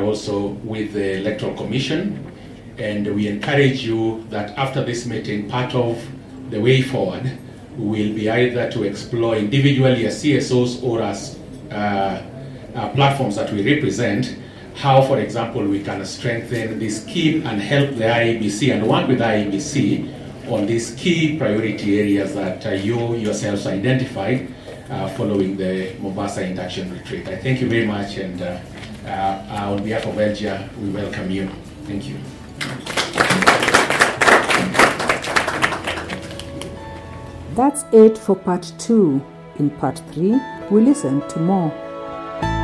also with the Electoral Commission. And we encourage you that after this meeting, part of the way forward will be either to explore individually as CSOs or as platforms that we represent, how, for example, we can strengthen this key and help the IEBC and work with the IEBC on these key priority areas that you yourselves identified following the Mombasa Induction Retreat. I thank you very much, and on behalf of ELGIA, we welcome you. Thank you. That's it for part 2. In part 3, we listen to more.